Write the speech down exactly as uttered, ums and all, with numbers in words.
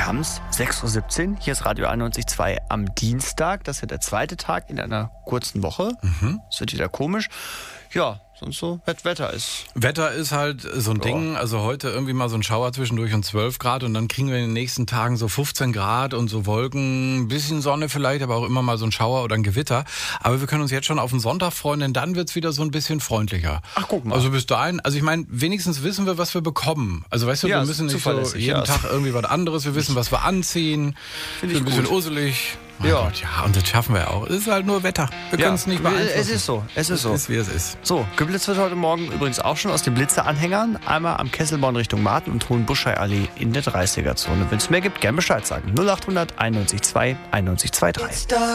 Wir haben es sechs Uhr siebzehn. Hier ist Radio einundneunzig Komma zwei am Dienstag. Das ist ja der zweite Tag in einer kurzen Woche. Mhm. Das wird wieder komisch. Ja, sonst so Wetter ist. Wetter ist halt so ein ja. Ding. Also heute irgendwie mal so ein Schauer zwischendurch und zwölf Grad und dann kriegen wir in den nächsten Tagen so fünfzehn Grad und so Wolken, ein bisschen Sonne vielleicht, aber auch immer mal so ein Schauer oder ein Gewitter. Aber wir können uns jetzt schon auf den Sonntag freuen, denn dann wird's wieder so ein bisschen freundlicher. Ach, guck mal. Also bis dahin, also ich meine, wenigstens wissen wir, was wir bekommen. Also weißt du, ja, wir müssen nicht so jeden ja. Tag irgendwie was anderes. Wir wissen, was wir anziehen. Finde ich ein bisschen gut. uselig. Mein ja. Gott, ja, und das schaffen wir ja auch. Es ist halt nur Wetter. Wir ja. können es nicht beeinflussen. Es ist so, es ist so. Es ist, wie es ist. So, geblitzt wird heute Morgen übrigens auch schon aus den Blitzeranhängern. Einmal am Kesselborn Richtung Marten und Hohenbuschei-Allee in der dreißiger Zone. Wenn es mehr gibt, gern Bescheid sagen. null acht hundert einundneunzig Komma zwei einundneunzig Komma drei.